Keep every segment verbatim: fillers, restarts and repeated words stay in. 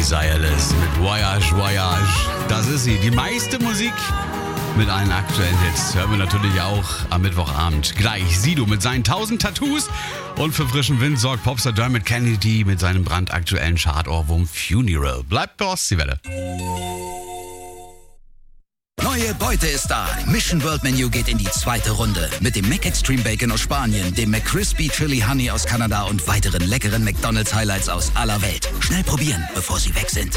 Desireless mit Voyage, Voyage. Das ist sie, die meiste Musik mit allen aktuellen Hits. Hören wir natürlich auch am Mittwochabend. Gleich Sido mit seinen tausend Tattoos und für frischen Wind sorgt Popstar Dermot Kennedy mit seinem brandaktuellen Chartohrwurm Funeral. Bleibt bei Ostseewelle. Neue Beute ist da. Mission World Menu geht in die zweite Runde. Mit dem McExtreme Bacon aus Spanien, dem McCrispy Chili Honey aus Kanada und weiteren leckeren McDonald's Highlights aus aller Welt. Schnell probieren, bevor sie weg sind.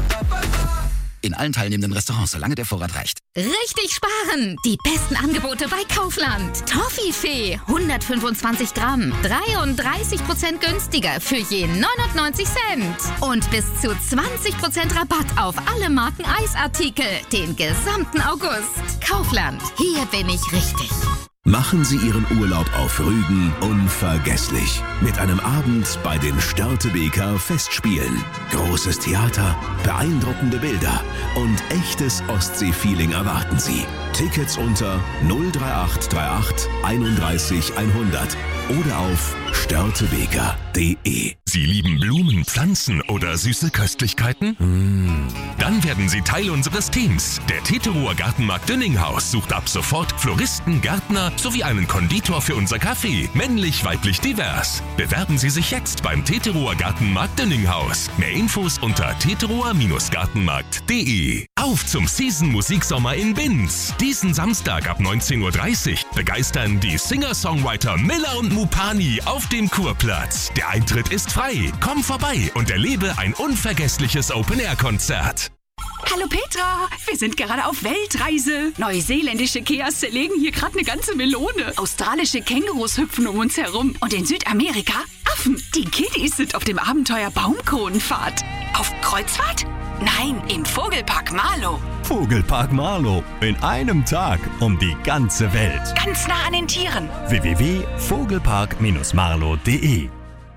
In allen teilnehmenden Restaurants, solange der Vorrat reicht. Richtig sparen! Die besten Angebote bei Kaufland. Toffifee, hundertfünfundzwanzig Gramm, dreiunddreißig Prozent günstiger für je neunundneunzig Cent. Und bis zu zwanzig Prozent Rabatt auf alle Marken Eisartikel, den gesamten August. Kaufland, hier bin ich richtig. Machen Sie Ihren Urlaub auf Rügen unvergesslich. Mit einem Abend bei den Störtebeker Festspielen. Großes Theater, beeindruckende Bilder und echtes Ostsee-Feeling erwarten Sie. Tickets unter null drei acht drei acht einunddreißig hundert oder auf störtebeker punkt de. Sie lieben Blumen, Pflanzen oder süße Köstlichkeiten? Mm. Dann werden Sie Teil unseres Teams. Der Teterower Gartenmarkt Dünninghaus sucht ab sofort Floristen, Gärtner sowie einen Konditor für unser Café. Männlich, weiblich, divers. Bewerben Sie sich jetzt beim Teterower Gartenmarkt Dünninghaus. Mehr Infos unter teterower Gartenmarkt punkt de. Auf zum Season Musiksommer in Binz. Diesen Samstag ab neunzehn Uhr dreißig begeistern die Singer-Songwriter Miller und Mupani auf dem Kurplatz. Der Eintritt ist frei. Komm vorbei und erlebe ein unvergessliches Open-Air-Konzert. Hallo Petra, wir sind gerade auf Weltreise. Neuseeländische Keas zerlegen hier gerade eine ganze Melone. Australische Kängurus hüpfen um uns herum. Und in Südamerika Affen. Die Kiddies sind auf dem Abenteuer Baumkronenfahrt. Auf Kreuzfahrt? Nein, im Vogelpark Marlow. Vogelpark Marlow. In einem Tag um die ganze Welt. Ganz nah an den Tieren. w w w punkt vogelpark marlow punkt de.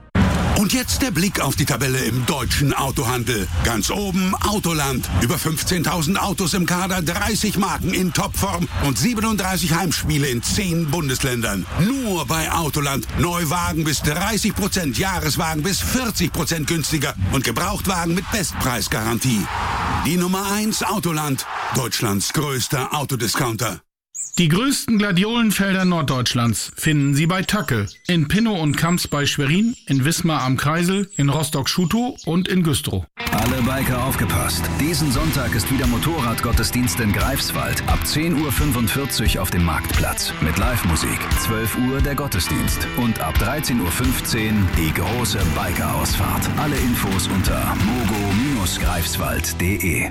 Und jetzt der Blick auf die Tabelle im deutschen Autohandel. Ganz oben Autoland. Über fünfzehntausend Autos im Kader, dreißig Marken in Topform und siebenunddreißig Heimspiele in zehn Bundesländern. Nur bei Autoland. Neuwagen bis dreißig Prozent, Jahreswagen bis vierzig Prozent günstiger und Gebrauchtwagen mit Bestpreisgarantie. Die Nummer eins Autoland. Deutschlands größter Autodiscounter. Die größten Gladiolenfelder Norddeutschlands finden Sie bei Tacke. In Pinnow und Kamps bei Schwerin, in Wismar am Kreisel, in Rostock-Schutow und in Güstrow. Alle Biker aufgepasst. Diesen Sonntag ist wieder Motorradgottesdienst in Greifswald. Ab zehn Uhr fünfundvierzig auf dem Marktplatz. Mit Live-Musik. zwölf Uhr der Gottesdienst. Und ab dreizehn Uhr fünfzehn die große Biker-Ausfahrt. Alle Infos unter mogo greifswald punkt de.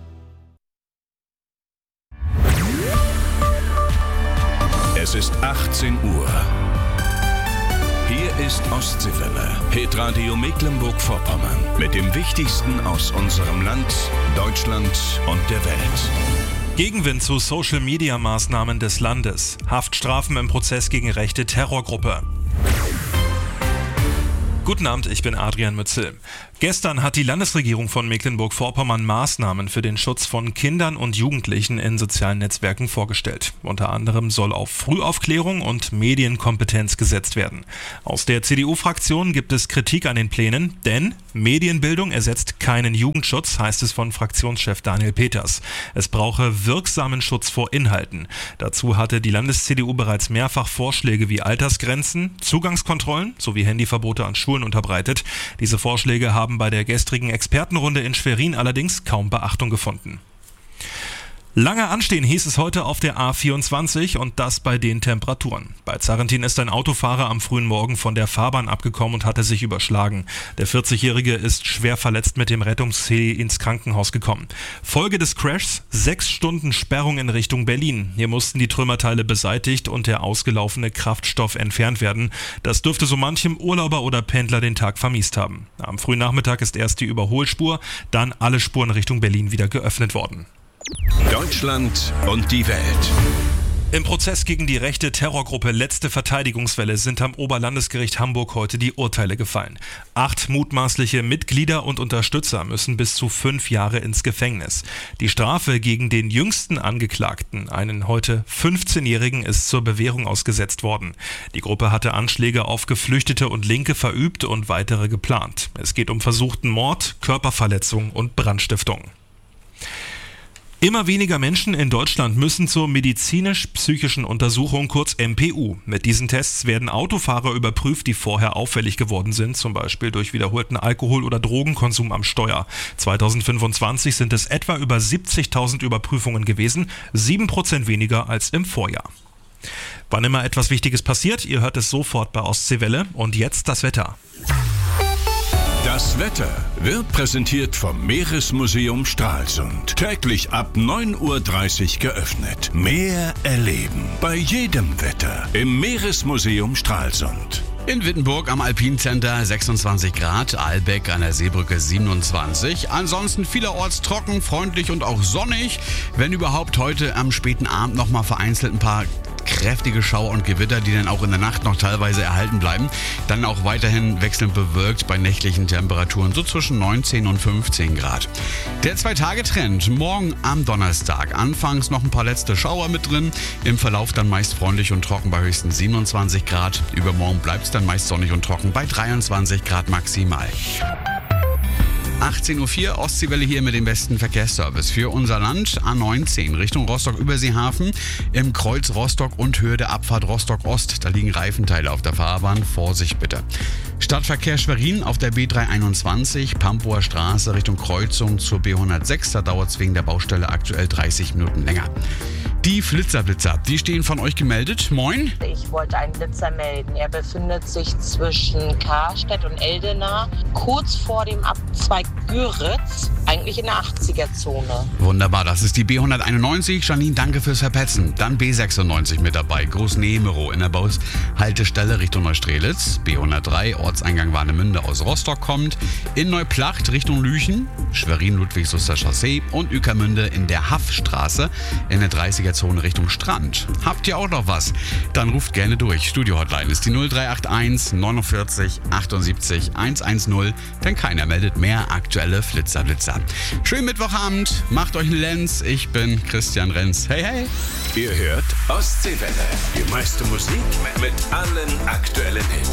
Es ist achtzehn Uhr. Hier ist Ostseewelle, Hitradio Mecklenburg-Vorpommern. Mit dem Wichtigsten aus unserem Land, Deutschland und der Welt. Gegenwind zu Social-Media-Maßnahmen des Landes. Haftstrafen im Prozess gegen rechte Terrorgruppe. Guten Abend, ich bin Adrian Mützel. Gestern hat die Landesregierung von Mecklenburg-Vorpommern Maßnahmen für den Schutz von Kindern und Jugendlichen in sozialen Netzwerken vorgestellt. Unter anderem soll auf Frühaufklärung und Medienkompetenz gesetzt werden. Aus der C D U-Fraktion gibt es Kritik an den Plänen, denn Medienbildung ersetzt keinen Jugendschutz, heißt es von Fraktionschef Daniel Peters. Es brauche wirksamen Schutz vor Inhalten. Dazu hatte die Landes-C D U bereits mehrfach Vorschläge wie Altersgrenzen, Zugangskontrollen sowie Handyverbote an Schulen unterbreitet. Diese Vorschläge haben bei der gestrigen Expertenrunde in Schwerin allerdings kaum Beachtung gefunden. Lange anstehen hieß es heute auf der A vierundzwanzig und das bei den Temperaturen. Bei Zarrentin ist ein Autofahrer am frühen Morgen von der Fahrbahn abgekommen und hatte sich überschlagen. Der vierzigjährige ist schwer verletzt mit dem Rettungsheli ins Krankenhaus gekommen. Folge des Crashs: sechs Stunden Sperrung in Richtung Berlin. Hier mussten die Trümmerteile beseitigt und der ausgelaufene Kraftstoff entfernt werden. Das dürfte so manchem Urlauber oder Pendler den Tag vermiest haben. Am frühen Nachmittag ist erst die Überholspur, dann alle Spuren Richtung Berlin wieder geöffnet worden. Deutschland und die Welt. Im Prozess gegen die rechte Terrorgruppe Letzte Verteidigungswelle sind am Oberlandesgericht Hamburg heute die Urteile gefallen. Acht mutmaßliche Mitglieder und Unterstützer müssen bis zu fünf Jahre ins Gefängnis. Die Strafe gegen den jüngsten Angeklagten, einen heute fünfzehnjährigen, ist zur Bewährung ausgesetzt worden. Die Gruppe hatte Anschläge auf Geflüchtete und Linke verübt und weitere geplant. Es geht um versuchten Mord, Körperverletzung und Brandstiftung. Immer weniger Menschen in Deutschland müssen zur medizinisch-psychischen Untersuchung, kurz M P U. Mit diesen Tests werden Autofahrer überprüft, die vorher auffällig geworden sind, zum Beispiel durch wiederholten Alkohol- oder Drogenkonsum am Steuer. zweitausendfünfundzwanzig sind es etwa über siebzigtausend Überprüfungen gewesen, sieben Prozent weniger als im Vorjahr. Wann immer etwas Wichtiges passiert, ihr hört es sofort bei Ostseewelle. Und jetzt das Wetter. Das Wetter wird präsentiert vom Meeresmuseum Stralsund. Täglich ab neun Uhr dreißig geöffnet. Meer erleben. Bei jedem Wetter im Meeresmuseum Stralsund. In Wittenburg am Alpine Center sechsundzwanzig Grad, Ahlbeck an der Seebrücke siebenundzwanzig. Ansonsten vielerorts trocken, freundlich und auch sonnig. Wenn überhaupt heute am späten Abend nochmal vereinzelt ein paar kräftige Schauer und Gewitter, die dann auch in der Nacht noch teilweise erhalten bleiben. Dann auch weiterhin wechselnd bewölkt bei nächtlichen Temperaturen so zwischen neunzehn und fünfzehn Grad. Der Zwei-Tage-Trend morgen am Donnerstag. Anfangs noch ein paar letzte Schauer mit drin. Im Verlauf dann meist freundlich und trocken bei höchstens siebenundzwanzig Grad. Übermorgen bleibt es dann meist sonnig und trocken bei dreiundzwanzig Grad maximal. achtzehn Uhr vier, Ostseewelle hier mit dem besten Verkehrsservice für unser Land. A neunzehn Richtung Rostock-Überseehafen im Kreuz Rostock und Höhe der Abfahrt Rostock-Ost. Da liegen Reifenteile auf der Fahrbahn. Vorsicht bitte. Stadtverkehr Schwerin auf der B dreihunderteinundzwanzig, Pampower Straße Richtung Kreuzung zur B hundertsechs. Da dauert es wegen der Baustelle aktuell dreißig Minuten länger. Die Flitzerblitzer, die stehen von euch gemeldet. Moin. Ich wollte einen Blitzer melden. Er befindet sich zwischen Karstedt und Eldena, kurz vor dem Abzweig Güritz, eigentlich in der achtziger-Zone. Wunderbar, das ist die B hunderteinundneunzig. Janine, danke fürs Verpetzen. Dann B sechsundneunzig mit dabei, Großnehmerow in der Bushaltestelle Richtung Neustrelitz. B hundertdrei, Ortseingang Warnemünde aus Rostock kommt. In Neuplacht Richtung Lüchen, Schwerin-Ludwigslustrer Chaussee und Ueckermünde in der Haffstraße in der dreißiger-Zone Richtung Strand. Habt ihr auch noch was? Dann ruft gerne durch. Studio-Hotline ist die null drei acht eins neunundvierzig achtundsiebzig hundertzehn, denn keiner meldet mehr aktuelle Flitzerblitzer. Schönen Mittwochabend, macht euch einen Lenz. Ich bin Christian Renz. Hey, hey. Ihr hört Ostseewelle. Die meiste Musik mit allen aktuellen Hits.